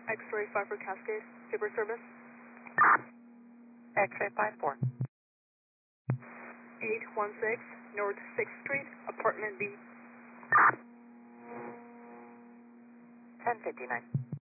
X-ray 5 for Cascade, Super Service. X-ray 54. 816 North 6th Street, Apartment B. 1059.